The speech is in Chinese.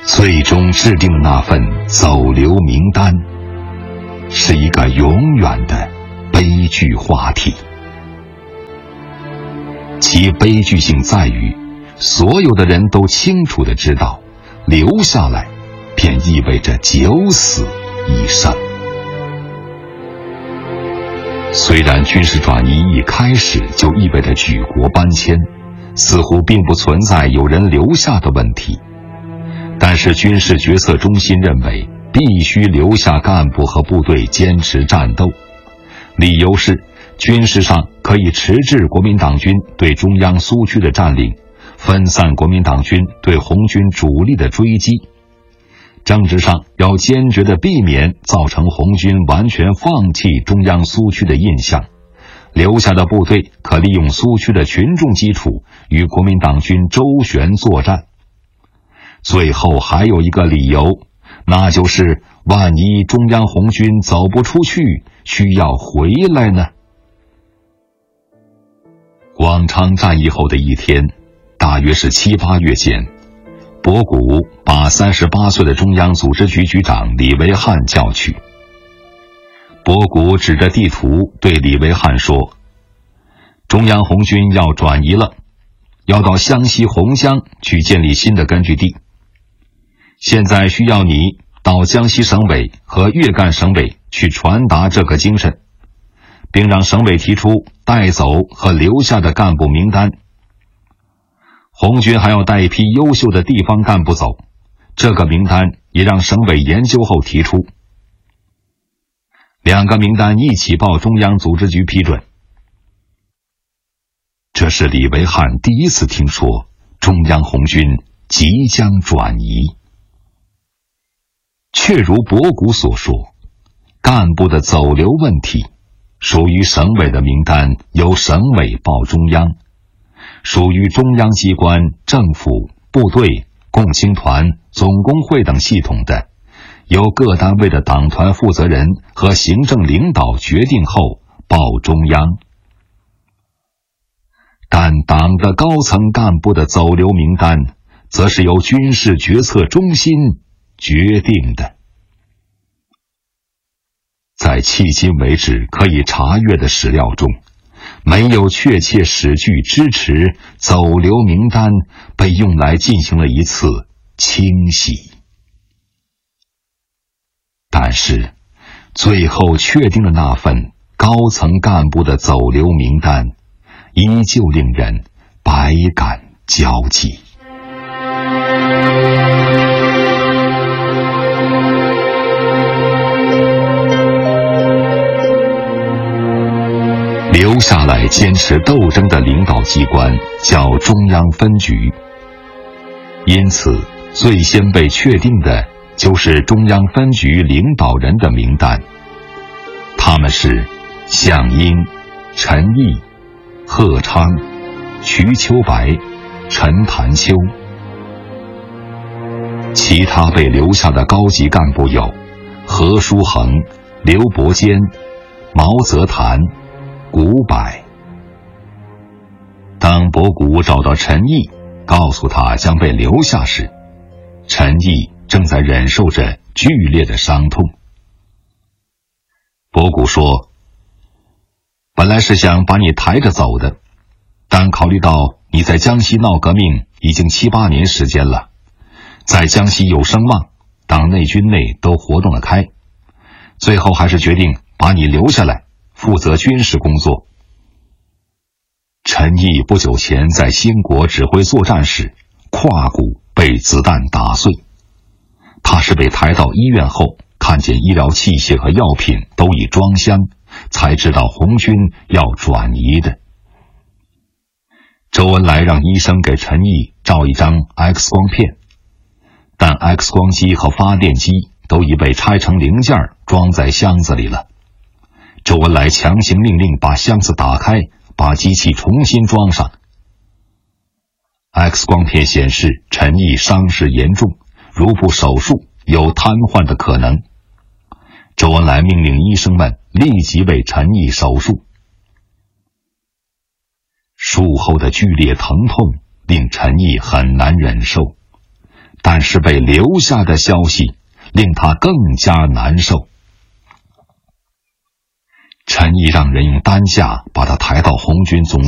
最终制定的那份走留名单，是一个永远的悲剧话题。其悲剧性在于，所有的人都清楚地知道，留下来便意味着九死一生。虽然军事转移一开始就意味着举国搬迁，似乎并不存在有人留下的问题，但是军事决策中心认为必须留下干部和部队坚持战斗，理由是军事上可以迟滞国民党军对中央苏区的占领，分散国民党军对红军主力的追击；政治上要坚决地避免造成红军完全放弃中央苏区的印象，留下的部队可利用苏区的群众基础与国民党军周旋作战。最后还有一个理由，那就是万一中央红军走不出去，需要回来呢？广昌战役后的一天，大约是7、8月间，博古把38岁的中央组织局局长李维汉叫去。博古指着地图对李维汉说，中央红军要转移了，要到湘西洪江去建立新的根据地。现在需要你到江西省委和粤赣省委去传达这个精神，并让省委提出带走和留下的干部名单。红军还要带一批优秀的地方干部走，这个名单也让省委研究后提出。2个名单一起报中央组织局批准。这是李维汉第一次听说中央红军即将转移。确如博古所说，干部的走留问题属于省委的名单由省委报中央，属于中央机关、政府、部队、共青团、总工会等系统的，由各单位的党团负责人和行政领导决定后报中央。但党的高层干部的走留名单，则是由军事决策中心决定的。在迄今为止可以查阅的史料中，没有确切史据支持走留名单被用来进行了一次清洗。但是最后确定的那份高层干部的走留名单，依旧令人百感交集。留下来坚持斗争的领导机关叫中央分局，因此最先被确定的就是中央分局领导人的名单，他们是项英、陈毅、贺昌、瞿秋白、陈潭秋。其他被留下的高级干部有何书衡、刘伯坚、毛泽谈、古柏。当博古找到陈毅，告诉他将被留下时，陈毅正在忍受着剧烈的伤痛。博古说，本来是想把你抬着走的，但考虑到你在江西闹革命已经7、8年时间了，在江西有声望，党内军内都活动得开，最后还是决定把你留下来负责军事工作。陈毅不久前在兴国指挥作战时，胯骨被子弹打碎，他是被抬到医院后，看见医疗器械和药品都已装箱，才知道红军要转移的。周恩来让医生给陈毅照一张 X 光片，但 X 光机和发电机都已被拆成零件装在箱子里了。周恩来强行命令把箱子打开，把机器重新装上。X 光片显示陈毅伤势严重，如不手术有瘫痪的可能。周恩来命令医生们立即为陈毅手术。术后的剧烈疼痛令陈毅很难忍受， 但是被留下的消息令他更加难受。陈毅让人用担架把他抬到红军总